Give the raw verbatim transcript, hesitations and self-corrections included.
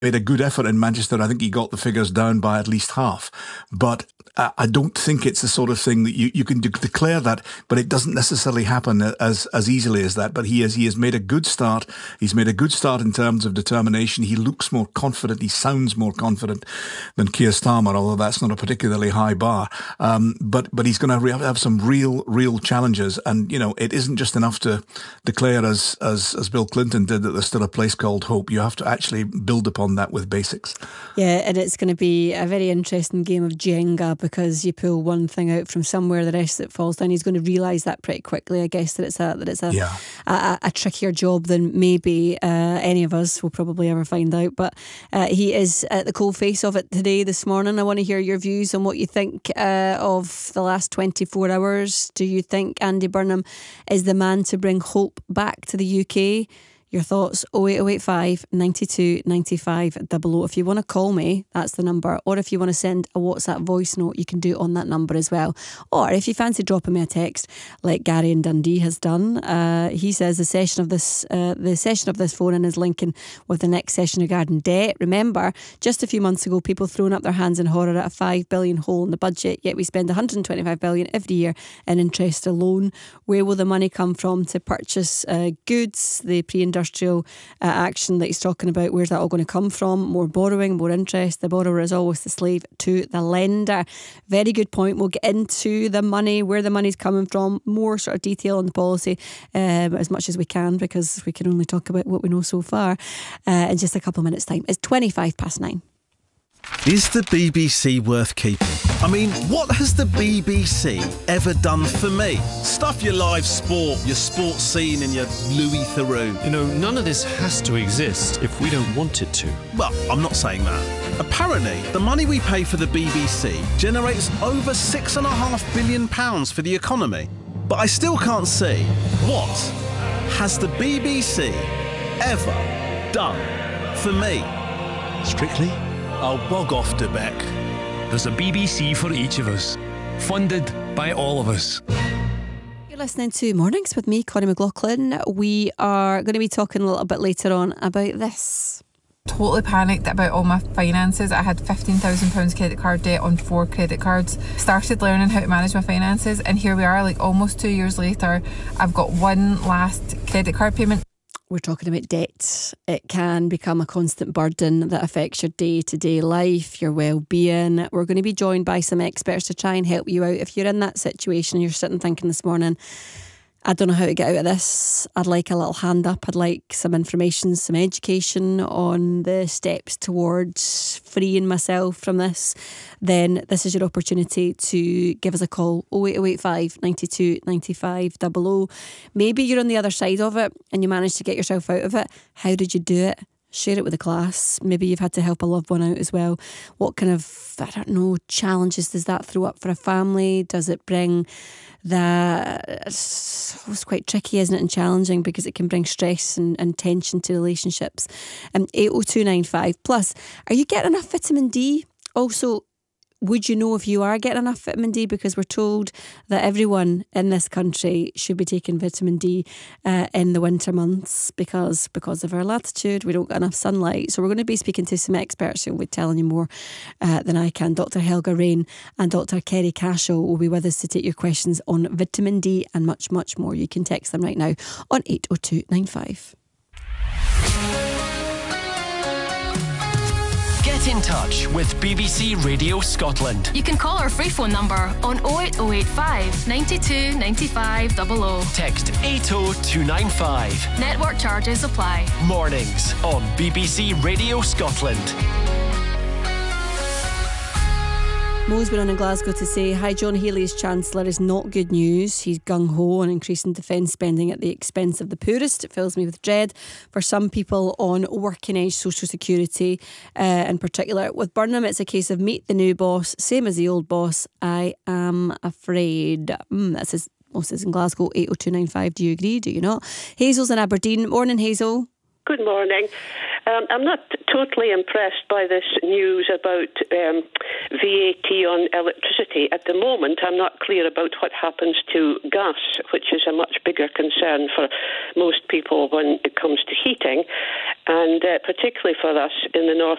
made a good effort in Manchester. I think he got the figures down by at least half. But uh, I don't think it's the sort of thing that you, you can de- declare that, but it doesn't necessarily happen as as easily as that. But he has he has made a good start. He's made a good start in terms of determination. He looks more confident. He sounds more confident than Keir Starmer, although that's not a particularly high bar. Um, but but he's going to have some real real challenges. And you know, it isn't just enough to declare as as as Bill Clinton did that there's still a place called hope. You have to actually build upon that with basics. Yeah, and it's going to be a very interesting game of Jenga, because you pull one thing out from somewhere, the rest of it falls down. He's going to realise that pretty quickly, I guess, that it's a that it's a yeah. a, a trickier job than maybe uh, any of us will probably ever find out. But uh, he is at the cold face of it today, this morning. I want to hear your views on what you think uh, of the last twenty-four hours. Do you think Andy Burnham is the man to bring hope back to the U K? Your thoughts, oh eight oh eight five, nine two, nine five, double oh. If you want to call me, that's the number. Or if you want to send a WhatsApp voice note, you can do it on that number as well. Or if you fancy dropping me a text, like Gary in Dundee has done, uh, he says the session of this uh, the session of this phone-in is linking with the next session regarding debt. Remember, just a few months ago, people throwing up their hands in horror at a five billion hole in the budget, yet we spend one hundred twenty-five billion every year in interest alone. Where will the money come from to purchase uh, goods, the pre-industrial industrial uh, action that he's talking about? Where's that all going to come from? More borrowing, more interest. The borrower is always the slave to the lender. Very good point. We'll get into the money, where the money's coming from, more sort of detail on the policy um, as much as we can, because we can only talk about what we know so far uh, in just a couple of minutes' time. It's twenty-five past nine. Is the B B C worth keeping? I mean, what has the B B C ever done for me? Stuff your live sport, your sports scene and your Louis Theroux. You know, none of this has to exist if we don't want it to. Well, I'm not saying that. Apparently, the money we pay for the B B C generates over six and a half billion pounds for the economy. But I still can't see, what has the B B C ever done for me? Strictly? I'll bog off, Debec. There's a B B C for each of us, funded by all of us. You're listening to Mornings with me, Connie McLaughlin. We are going to be talking a little bit later on about this. Totally panicked about all my finances. I had fifteen thousand pounds credit card debt on four credit cards. Started learning how to manage my finances, and here we are, like almost two years later. I've got one last credit card payment. We're talking about debt. It can become a constant burden that affects your day-to-day life, your well-being. We're going to be joined by some experts to try and help you out. If you're in that situation and you're sitting thinking this morning, I don't know how to get out of this, I'd like a little hand up. I'd like some information, some education on the steps towards freeing myself from this. Then this is your opportunity to give us a call, oh eight oh eight five, nine two, nine five, double oh. Maybe you're on the other side of it and you managed to get yourself out of it. How did you do it? Share it with the class. Maybe you've had to help a loved one out as well. What kind of, I don't know, challenges does that throw up for a family? Does it bring that, it's, it's quite tricky, isn't it, and challenging, because it can bring stress and, and tension to relationships. Um, eight oh two nine five. Plus, are you getting enough vitamin D? Also, would you know if you are getting enough vitamin D? Because we're told that everyone in this country should be taking vitamin D uh, in the winter months because because of our latitude, we don't get enough sunlight. So we're going to be speaking to some experts who will be telling you more uh, than I can. Doctor Helga Rain and Doctor Kerry Cashel will be with us to take your questions on vitamin D and much, much more. You can text them right now on eight oh two nine five. Get in touch with B B C Radio Scotland. You can call our free phone number on oh eight oh eight five, nine two, nine five, double oh. Text eight oh two nine five. Network charges apply. Mornings on B B C Radio Scotland. Mo's been on in Glasgow to say, hi, John Healey as Chancellor is not good news. He's gung-ho on increasing defence spending at the expense of the poorest. It fills me with dread for some people on working age social security uh, in particular. With Burnham, it's a case of meet the new boss, same as the old boss. I am afraid. Mm, that's his, Mo's is in Glasgow, eight oh two nine five. Do you agree? Do you not? Hazel's in Aberdeen. Morning, Hazel. Good morning. Um, I'm not totally impressed by this news about um, V A T on electricity. At the moment, I'm not clear about what happens to gas, which is a much bigger concern for most people when it comes to heating, and uh, particularly for us in the north